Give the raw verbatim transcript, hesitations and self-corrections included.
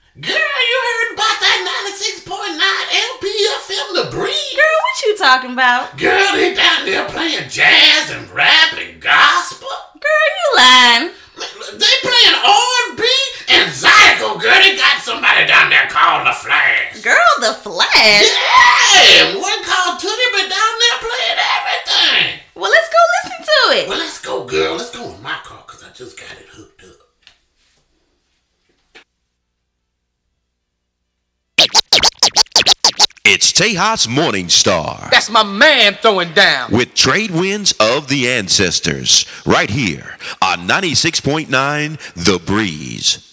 Girl, you heard about that ninety-six point nine L P F M, The Breeze? Girl, what you talking about? Girl, they down there playing jazz and rap and gospel. Girl, you lying. They playing R and B and Zydeco. Girl, they got somebody down there called The Flash. Girl, The Flash? Yeah, one called Tootie, but down there playing everything. Well, let's go listen to it. Well, let's go, girl. Let's go in my car, because I just got it hooked up. It's Tejas Morning Star. That's my man throwing down. With trade winds of the ancestors. Right here on ninety-six point nine The Breeze.